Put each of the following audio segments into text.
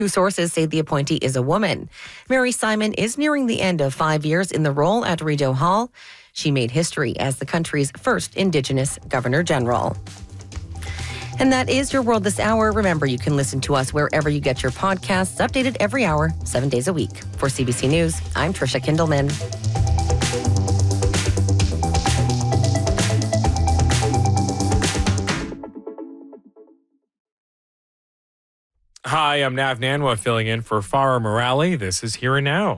New sources say the appointee is a woman. Mary Simon is nearing the end of 5 years in the role at Rideau Hall. She made history as the country's first Indigenous Governor General. And that is your world this hour. Remember, you can listen to us wherever you get your podcasts, updated every hour, 7 days a week. For CBC News, I'm Trisha Kindleman. Hi, I'm Nav Nanwa filling in for Farah Morale. This is Here and Now.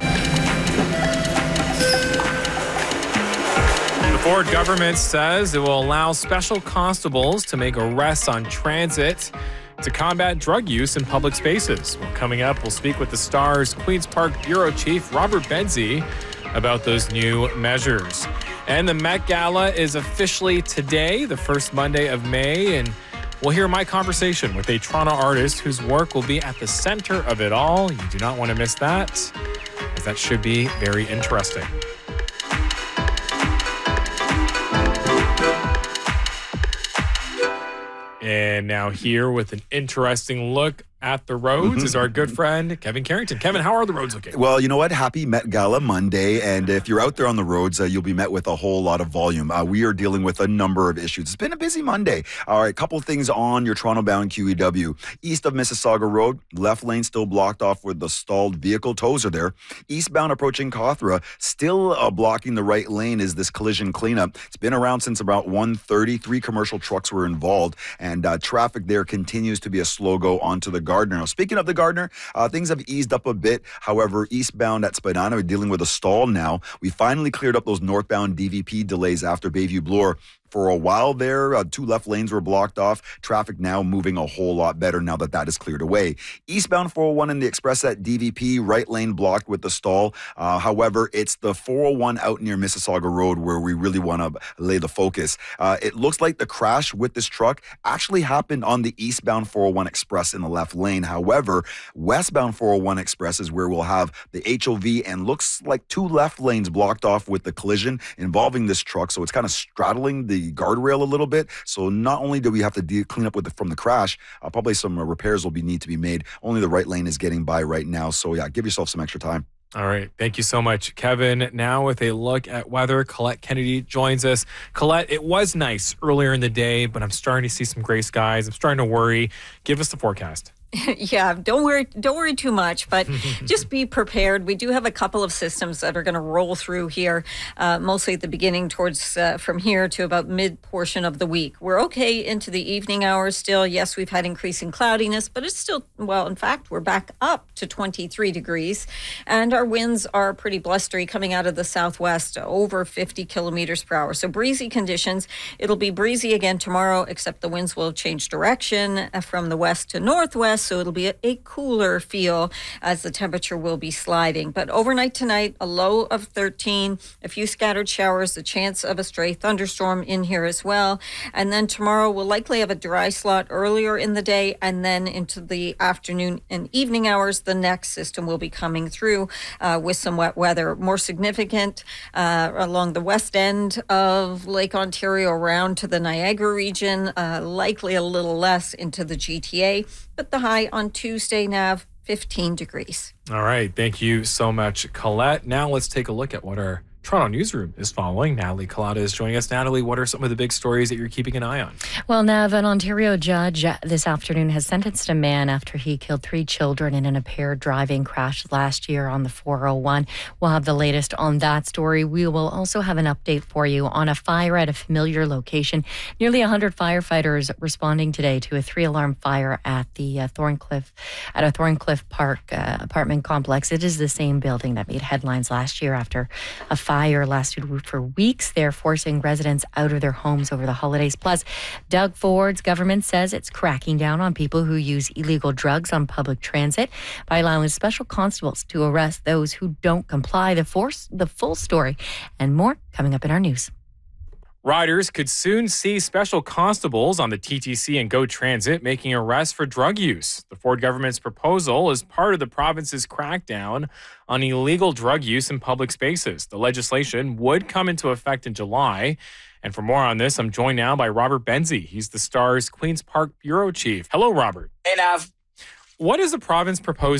The Ford government says it will allow special constables to make arrests on transit to combat drug use in public spaces. Well, coming up, we'll speak with the Star's Queen's Park Bureau Chief Robert Benzie about those new measures. And the Met Gala is officially today, the first Monday of May, and we'll hear my conversation with a Toronto artist whose work will be at the center of it all. You do not want to miss that, as that should be very interesting. And now here with an interesting look at the roads is our good friend, Kevin Carrington. Kevin, how are the roads looking? Well, you know what? Happy Met Gala Monday. And if you're out there on the roads, you'll be met with a whole lot of volume. We are dealing with a number of issues. It's been a busy Monday. All right, a couple of things on your Toronto-bound QEW. East of Mississauga Road, left lane still blocked off with the stalled vehicle. Toes are there. Eastbound approaching Cawthra, still blocking the right lane is this collision cleanup. It's been around since about 1:30. 3 commercial trucks were involved, and traffic there continues to be a slow go onto the Gardner. Now, speaking of the Gardner, things have eased up a bit. However, eastbound at Spadina, we're dealing with a stall now. We finally cleared up those northbound DVP delays after Bayview Bloor. For a while there, 2 left lanes were blocked off. Traffic now moving a whole lot better now that that is cleared away. Eastbound 401 in the express at DVP, right lane blocked with the stall. However, it's the 401 out near Mississauga Road where we really want to lay the focus. It looks like the crash with this truck actually happened on the eastbound 401 express in the left lane. However, westbound 401 express is where we'll have the HOV and looks like 2 left lanes blocked off with the collision involving this truck. So it's kind of straddling the guardrail a little bit. So not only do we have to clean up from the crash, probably some repairs will need to be made. Only the right lane is getting by right now. So yeah, give yourself some extra time. All right. Thank you so much, Kevin. Now with a look at weather, Colette Kennedy joins us. Colette, it was nice earlier in the day, but I'm starting to see some gray skies. I'm starting to worry. Give us the forecast. Yeah, don't worry too much, but just be prepared. We do have a couple of systems that are going to roll through here, mostly at the beginning towards from here to about mid portion of the week. We're okay into the evening hours still. Yes, we've had increasing cloudiness, but it's still, well, in fact, we're back up to 23 degrees, and our winds are pretty blustery coming out of the southwest, over 50 kilometers per hour. So breezy conditions. It'll be breezy again tomorrow, except the winds will change direction from the west to northwest. So it'll be a cooler feel as the temperature will be sliding. But overnight tonight, a low of 13, a few scattered showers, the chance of a stray thunderstorm in here as well. And then tomorrow we'll likely have a dry slot earlier in the day, and then into the afternoon and evening hours, the next system will be coming through with some wet weather. More significant along the west end of Lake Ontario around to the Niagara region, likely a little less into the GTA. But the high on Tuesday, Nav, 15 degrees. All right. Thank you so much, Colette. Now let's take a look at what our Toronto newsroom is following. Natalie Collada is joining us. Natalie, what are some of the big stories that you're keeping an eye on? Well, Nav, an Ontario judge this afternoon has sentenced a man after he killed 3 children in an impaired driving crash last year on the 401. We'll have the latest on that story. We will also have an update for you on a fire at a familiar location. Nearly 100 firefighters responding today to a 3-alarm fire at the Thorncliffe Park apartment complex. It is the same building that made headlines last year after a fire lasted for weeks there, forcing residents out of their homes over the holidays. Plus, Doug Ford's government says it's cracking down on people who use illegal drugs on public transit by allowing special constables to arrest those who don't comply. The full story and more coming up in our news. Riders could soon see special constables on the TTC and GO Transit making arrests for drug use. The Ford government's proposal is part of the province's crackdown on illegal drug use in public spaces. The legislation would come into effect in July. And for more on this, I'm joined now by Robert Benzie. He's the Star's Queen's Park Bureau Chief. Hello, Robert. Hey, Nav. What is the province proposing